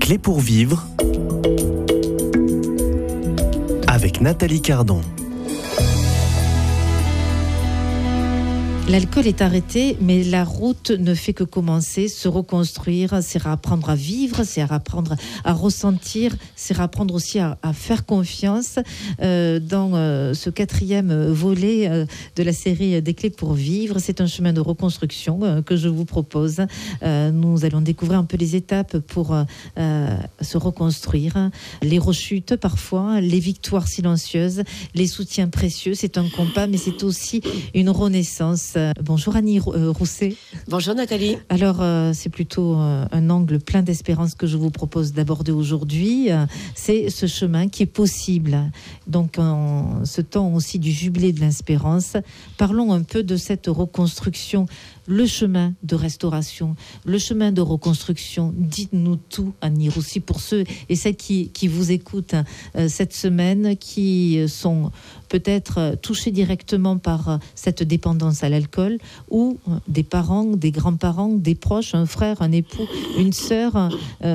clés pour vivre avec Nathalie Cardon. L'alcool est arrêté, mais la route ne fait que commencer, se reconstruire, c'est réapprendre à vivre, c'est réapprendre à ressentir, c'est réapprendre aussi à faire confiance. Dans ce 4e volet de la série des clés pour vivre, c'est un chemin de reconstruction que je vous propose. Nous allons découvrir un peu les étapes pour se reconstruire, les rechutes parfois, les victoires silencieuses, les soutiens précieux. C'est un compas, mais c'est aussi une renaissance. Bonjour Annie Rousset. Bonjour Nathalie. Alors c'est plutôt un angle plein d'espérance que je vous propose d'aborder aujourd'hui. C'est ce chemin qui est possible. Donc en ce temps aussi du jubilé de l'espérance, parlons un peu de cette reconstruction, le chemin de restauration, le chemin de reconstruction. Dites-nous tout Annie Rousset pour ceux et celles qui vous écoutent cette semaine, qui sont peut-être touchés directement par cette dépendance à l'alcool, ou des parents, des grands-parents, des proches, un frère, un époux, une sœur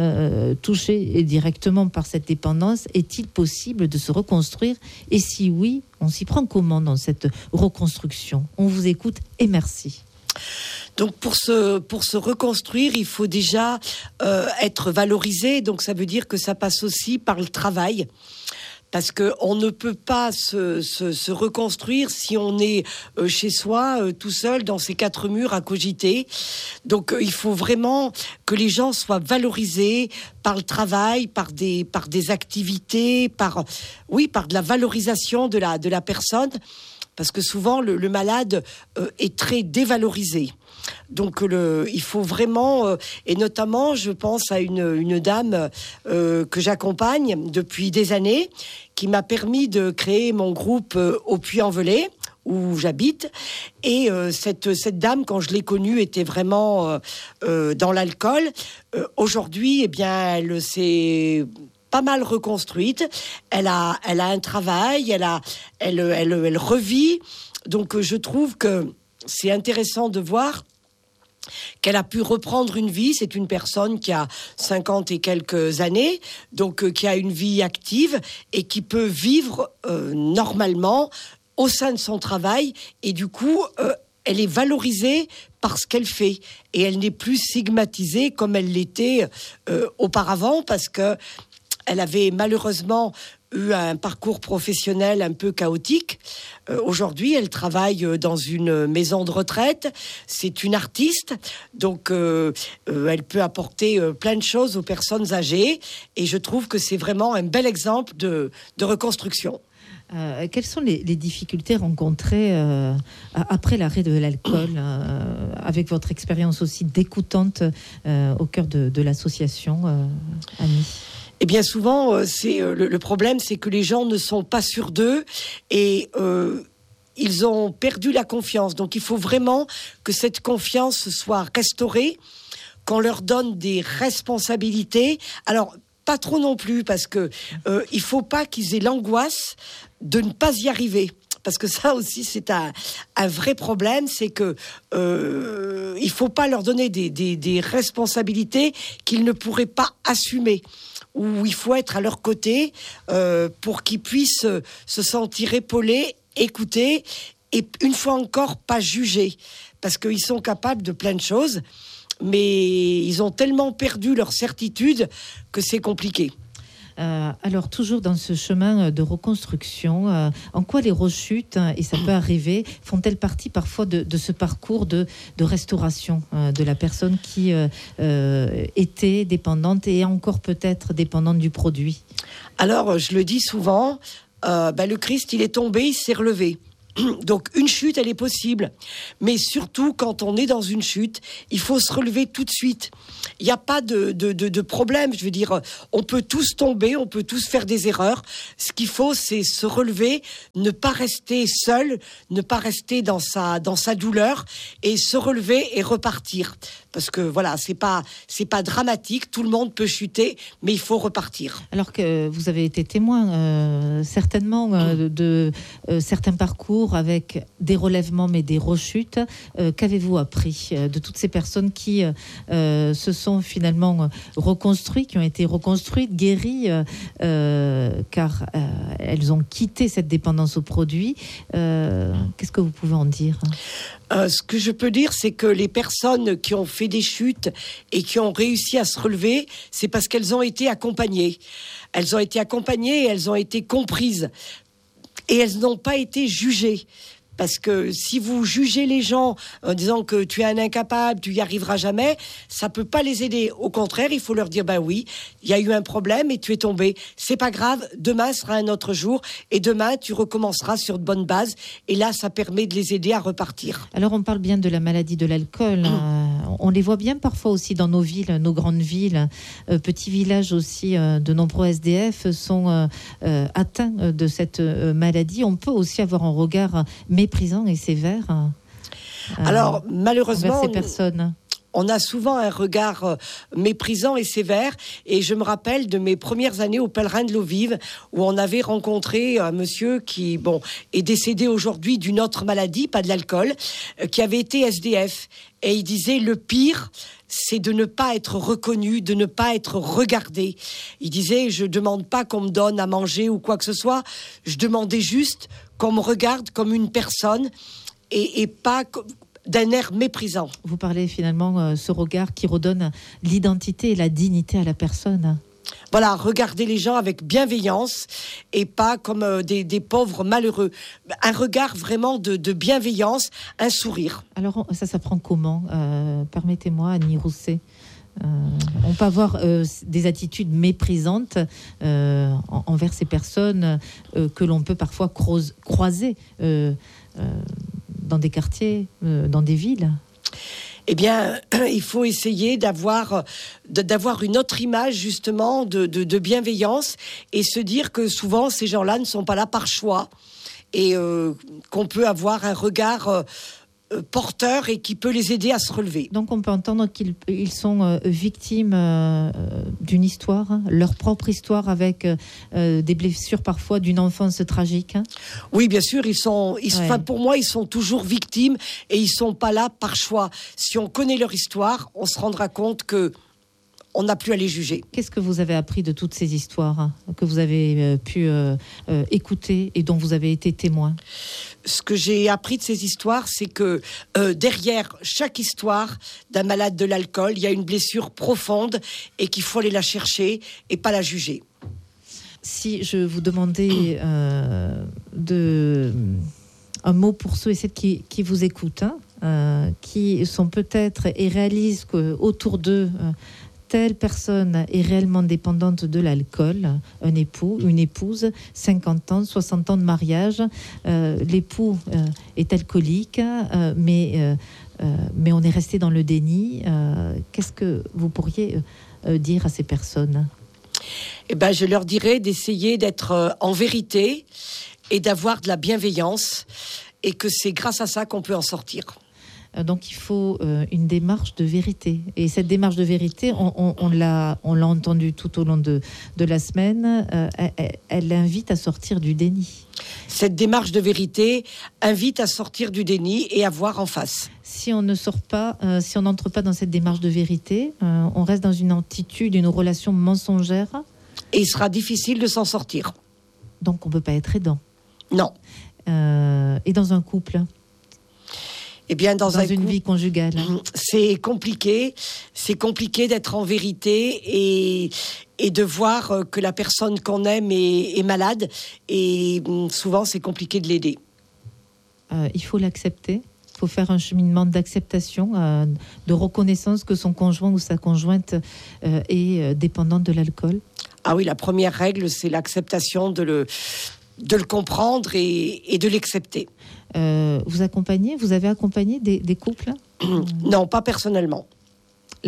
touchés directement par cette dépendance. Est-il possible de se reconstruire? Et si oui, on s'y prend comment dans cette reconstruction? On vous écoute et merci. Donc pour se reconstruire, il faut déjà être valorisé. Donc ça veut dire que ça passe aussi par le travail. Parce qu'on ne peut pas se reconstruire si on est chez soi, tout seul, dans ses 4 murs à cogiter. Donc il faut vraiment que les gens soient valorisés par le travail, par des activités, par de la valorisation de la personne. Parce que souvent, le malade est très dévalorisé. Donc il faut vraiment, et notamment je pense à une dame que j'accompagne depuis des années, qui m'a permis de créer mon groupe au Puy-en-Velay, où j'habite. Et cette dame, quand je l'ai connue, était vraiment dans l'alcool. Aujourd'hui, eh bien, elle s'est pas mal reconstruite. Elle a un travail, elle revit. Donc je trouve que c'est intéressant de voir qu'elle a pu reprendre une vie. C'est une personne qui a 50 et quelques années, donc qui a une vie active et qui peut vivre normalement au sein de son travail. Et du coup, elle est valorisée par ce qu'elle fait. Et elle n'est plus stigmatisée comme elle l'était auparavant, parce que elle avait malheureusement eu un parcours professionnel un peu chaotique. Aujourd'hui, elle travaille dans une maison de retraite. C'est une artiste, donc elle peut apporter plein de choses aux personnes âgées. Et je trouve que c'est vraiment un bel exemple de reconstruction. Quelles sont les difficultés rencontrées après l'arrêt de l'alcool, avec votre expérience aussi d'écoutante au cœur de l'association, Annie? Eh bien souvent, c'est le problème, c'est que les gens ne sont pas sûrs d'eux et ils ont perdu la confiance. Donc il faut vraiment que cette confiance soit restaurée, qu'on leur donne des responsabilités. Alors pas trop non plus, parce que il faut pas qu'ils aient l'angoisse de ne pas y arriver. Parce que ça aussi, c'est un vrai problème, c'est que il faut pas leur donner des responsabilités qu'ils ne pourraient pas assumer, où il faut être à leur côté pour qu'ils puissent se sentir épaulés, écoutés, et une fois encore, pas jugés. Parce qu'ils sont capables de plein de choses, mais ils ont tellement perdu leur certitude que c'est compliqué. Alors, toujours dans ce chemin de reconstruction, en quoi les rechutes, et ça peut arriver, font-elles partie parfois de ce parcours de restauration de la personne qui était dépendante et encore peut-être dépendante du produit? Alors, je le dis souvent, le Christ, il est tombé, il s'est relevé. Donc une chute, elle est possible, mais surtout quand on est dans une chute, il faut se relever tout de suite. Il n'y a pas de problème, je veux dire, on peut tous tomber, on peut tous faire des erreurs. Ce qu'il faut, c'est se relever, ne pas rester seul, ne pas rester dans sa douleur, et se relever et repartir. parce que voilà, c'est pas dramatique, tout le monde peut chuter, mais il faut repartir. Alors que vous avez été témoin certainement de certains parcours avec des relèvements mais des rechutes. Qu'avez-vous appris de toutes ces personnes qui se sont finalement reconstruites, qui ont été reconstruites, guéries, car elles ont quitté cette dépendance aux produits? Qu'est-ce que vous pouvez en dire? Ce que je peux dire, c'est que les personnes qui ont fait des chutes et qui ont réussi à se relever, c'est parce qu'elles ont été accompagnées. Elles ont été accompagnées et elles ont été comprises. Et elles n'ont pas été jugées. Parce que si vous jugez les gens en disant que tu es un incapable, tu y arriveras jamais, ça peut pas les aider. Au contraire, il faut leur dire, ben oui, il y a eu un problème et tu es tombé. C'est pas grave, demain sera un autre jour et demain tu recommenceras sur de bonnes bases. Et là, ça permet de les aider à repartir. Alors, on parle bien de la maladie de l'alcool. On les voit bien parfois aussi dans nos villes, nos grandes villes. Petits villages aussi, de nombreux SDF sont atteints de cette maladie. On peut aussi avoir un regard méprisant et sévère. Alors, malheureusement, envers ces personnes. On a souvent un regard méprisant et sévère. Et je me rappelle de mes premières années au Pèlerin de l'Eau Vive, où on avait rencontré un monsieur qui, est décédé aujourd'hui d'une autre maladie, pas de l'alcool, qui avait été SDF. Et il disait, le pire, c'est de ne pas être reconnu, de ne pas être regardé. Il disait, je demande pas qu'on me donne à manger ou quoi que ce soit. Je demandais juste qu'on me regarde comme une personne et pas d'un air méprisant. Vous parlez finalement ce regard qui redonne l'identité et la dignité à la personne. Voilà, regarder les gens avec bienveillance et pas comme des pauvres malheureux. Un regard vraiment de bienveillance, un sourire. Alors ça s'apprend comment? Permettez-moi, Annie Rousset. On peut avoir des attitudes méprisantes envers ces personnes que l'on peut parfois croiser dans des quartiers, dans des villes. Eh bien, il faut essayer d'avoir une autre image justement de bienveillance et se dire que souvent ces gens-là ne sont pas là par choix et qu'on peut avoir un regard porteur et qui peut les aider à se relever. Donc on peut entendre qu'ils sont victimes d'une histoire, leur propre histoire avec des blessures parfois d'une enfance tragique. Oui, bien sûr, pour moi, ils sont toujours victimes et ils sont pas là par choix. Si on connaît leur histoire, on se rendra compte que on n'a plus à les juger. Qu'est-ce que vous avez appris de toutes ces histoires que vous avez pu écouter et dont vous avez été témoin? Ce que j'ai appris de ces histoires, c'est que derrière chaque histoire d'un malade de l'alcool, il y a une blessure profonde et qu'il faut aller la chercher et pas la juger. Si je vous demandais un mot pour ceux et celles qui vous écoutent, qui sont peut-être et réalisent qu'autour d'eux, telle personne est réellement dépendante de l'alcool, un époux, une épouse, 50 ans, 60 ans de mariage, l'époux est alcoolique, mais on est resté dans le déni. Qu'est-ce que vous pourriez dire à ces personnes? Eh ben, je leur dirais d'essayer d'être en vérité et d'avoir de la bienveillance et que c'est grâce à ça qu'on peut en sortir. Donc il faut une démarche de vérité. Et cette démarche de vérité, on l'a entendu tout au long de la semaine, elle invite à sortir du déni. Cette démarche de vérité invite à sortir du déni et à voir en face. Si on ne sort pas, si on n'entre pas dans cette démarche de vérité, on reste dans une attitude, une relation mensongère. Et il sera difficile de s'en sortir. Donc on ne peut pas être aidant. Non. Et dans un couple ? Eh bien, dans une vie conjugale. C'est compliqué d'être en vérité et de voir que la personne qu'on aime est malade. Et souvent, c'est compliqué de l'aider. Il faut l'accepter. Il faut faire un cheminement d'acceptation, de reconnaissance que son conjoint ou sa conjointe est dépendante de l'alcool. Ah oui, la première règle, c'est l'acceptation de le comprendre et de l'accepter. Vous avez accompagné des couples ? Non, pas personnellement. L'association ?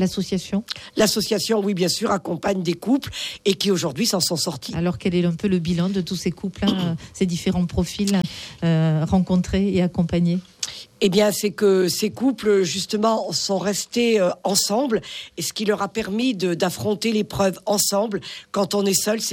L'association, oui, bien sûr, accompagne des couples et qui aujourd'hui s'en sont sortis. Alors, quel est un peu le bilan de tous ces couples, ces différents profils rencontrés et accompagnés ? Eh bien, c'est que ces couples, justement, sont restés ensemble, et ce qui leur a permis d'affronter l'épreuve ensemble. Quand on est seul,